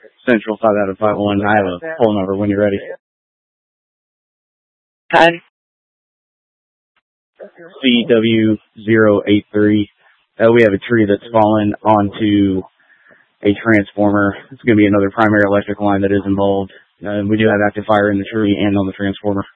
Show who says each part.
Speaker 1: Central 5 out of 5-1. I have a phone number when you're ready.
Speaker 2: Hi.
Speaker 1: CW083. We have a tree that's fallen onto a transformer. It's going to be another primary electric line that is involved. We do have active fire in the tree and on the transformer.